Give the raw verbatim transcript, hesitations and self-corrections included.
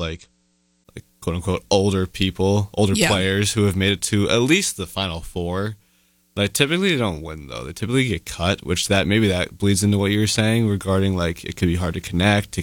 like, like quote unquote older people, older Yeah. players who have made it to at least the Final Four. Like typically they don't win though. They typically get cut, which that maybe that bleeds into what you were saying regarding like it could be hard to connect, to